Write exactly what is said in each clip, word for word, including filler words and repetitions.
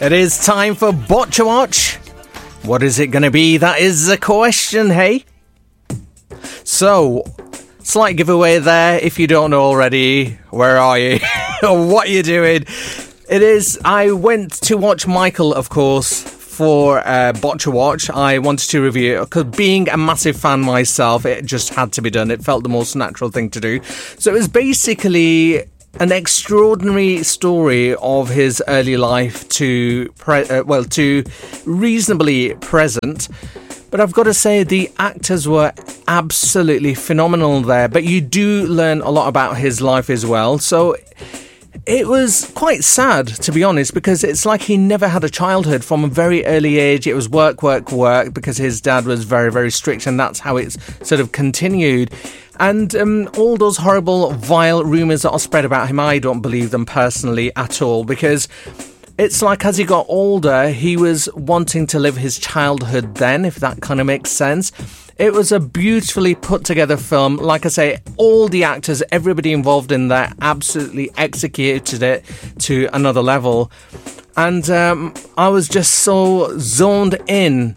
It is time for Botcha Watch. What is it going to be? That is the question, hey? So, slight giveaway there. If you don't know already, where are you? What are you doing? It is, I went to watch Michael, of course, for uh, Botcha Watch. I wanted to review it because being a massive fan myself, it just had to be done. It felt the most natural thing to do. So it was basically an extraordinary story of his early life to, pre- uh, well, to reasonably present. But I've got to say, the actors were absolutely phenomenal there. But you do learn a lot about his life as well. So it was quite sad, to be honest, because it's like he never had a childhood from a very early age. It was work, work, work, because his dad was very, very strict, and that's how it's sort of continued. And um, all those horrible, vile rumours that are spread about him, I don't believe them personally at all, because it's like as he got older, he was wanting to live his childhood then, if that kind of makes sense. It was a beautifully put together film. Like I say, all the actors, everybody involved in that absolutely executed it to another level. And um, I was just so zoned in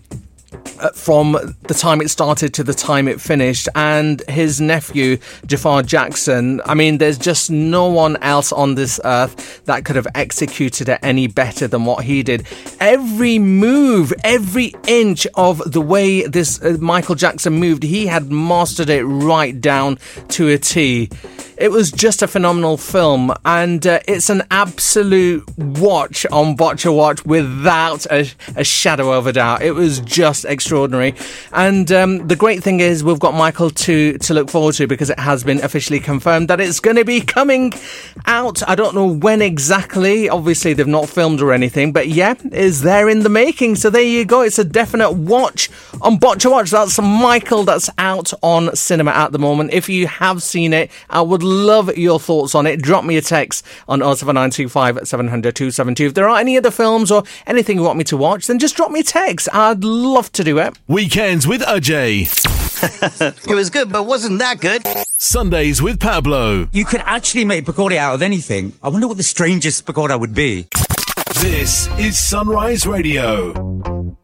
from the time it started to the time it finished. And his nephew, Jafar Jackson, I mean, there's just no one else on this earth that could have executed it any better than what he did. Every move, every inch of the way this uh, Michael Jackson moved, he had mastered it right down to a T. It was just a phenomenal film, and uh, it's an absolute watch on Botcha Watch without a, a shadow of a doubt. It was just extraordinary. And um, the great thing is we've got Michael to, to look forward to, because it has been officially confirmed that it's going to be coming out. I don't know when exactly. Obviously, they've not filmed or anything, but yeah, it's there in the making. So there you go. It's a definite watch on Botcha Watch. That's Michael. That's out on cinema at the moment. If you have seen it, I would love your thoughts on it. Drop me a text on oh seven nine two five seven hundred two seven two. If there are any other films or anything you want me to watch, then just drop me a text. I'd love to do it. Weekends with Ajay. It was good, but wasn't that good. Sundays with Pablo. You could actually make pakora out of anything. I wonder what the strangest pakora would be. This is Sunrise Radio.